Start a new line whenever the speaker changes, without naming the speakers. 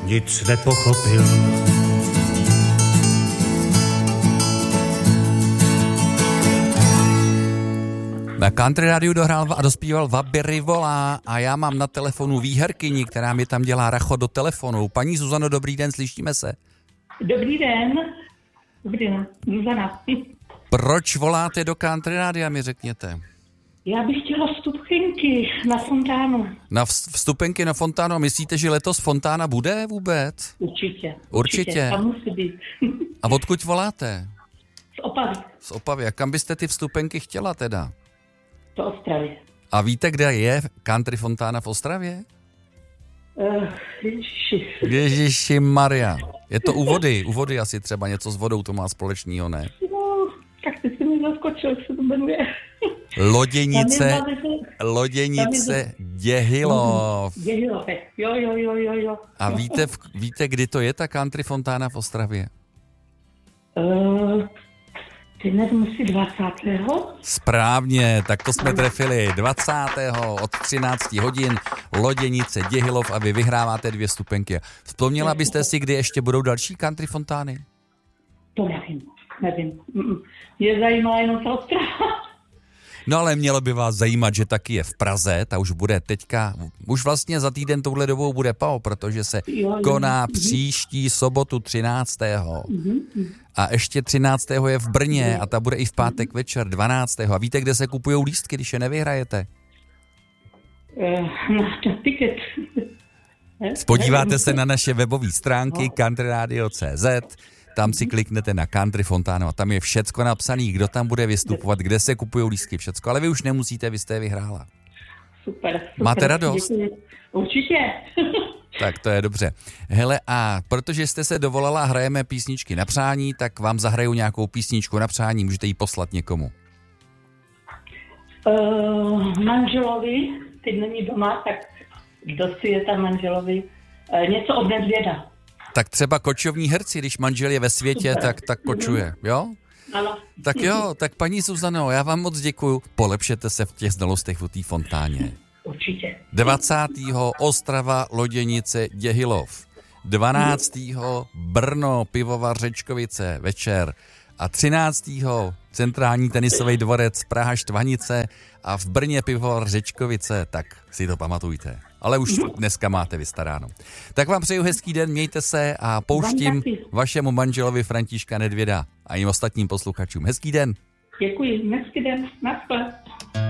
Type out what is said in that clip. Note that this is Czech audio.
nic nepochopil.
Na Country Rádiu dohrál a dospíval Vaby Rivola a já mám na telefonu výherkyni, která mi tam dělá racho do telefonu. Paní Zuzano, dobrý den, slyšíme se.
Dobrý den. Dobrý den, Zuzana.
Proč voláte do Country Rádia, mi řekněte?
Já bych chtěla vstupenky na fontánu.
Na vstupenky na fontánu, myslíte, že letos fontána bude vůbec?
Určitě. Tam musí být.
A odkud voláte?
Z Opavy.
Z Opavy. A kam byste ty vstupenky chtěla teda?
Do Ostravy.
A víte, kde je country fontána v Ostravě? Ježiši Maria. Je to u vody. U vody asi třeba něco s vodou to má společného, ne?
No, tak ty jsi mi zaskočil, jak se to jmenuje.
Loděnice Děhilov.
Děhilov, jo.
A víte, kdy to je ta country fontána v Ostravě?
Ty nevím, 20.
Správně, tak to jsme trefili. 20. od 13 hodin Loděnice Děhilov a vy vyhráváte 2 vstupenky. Vzpomněla byste si, kdy ještě budou další country fontány?
To nevím. Mě zajímá jenom ta Ostrava.
No ale mělo by vás zajímat, že taky je v Praze, ta už bude teďka, už vlastně za týden touhle dobou bude PAO, protože se koná příští sobotu 13. A ještě 13. je v Brně a ta bude i v pátek večer 12. A víte, kde se kupujou lístky, když je nevyhrajete?
Na tiket.
Podíváte se na naše webové stránky countryradio.cz, tam si kliknete na Country Fontánu a tam je všecko napsané, kdo tam bude vystupovat, kde se kupují lístky, všecko, ale vy už nemusíte, vy jste je vyhrála.
Super.
Máte radost?
Děkuji. Určitě.
Tak to je dobře. Hele, a protože jste se dovolala, hrajeme písničky na přání, tak vám zahraju nějakou písničku na přání, můžete ji poslat někomu.
Manželovi, teď není doma, tak kdo si je tam manželovi, něco od Nedvěda.
Tak třeba kočovní herci, když manžel je ve světě, tak kočuje, jo?
Ano.
Tak jo, tak paní Zuzano, já vám moc děkuju. Polepšete se v těch znalostech o té fontáně.
Určitě.
20. Ostrava, Loděnice, Děhilov. 12. Brno, Pivovar, Řečkovice, večer. A 13. Centrální tenisový dvorec, Praha, Štvanice a v Brně Pivovar, Řečkovice. Tak si to pamatujte. Ale už dneska máte vystaráno. Tak vám přeju hezký den, mějte se a pouštím vašemu manželovi Františka Nedvěda a jim ostatním posluchačům. Hezký den.
Děkuji, hezký den, naschle.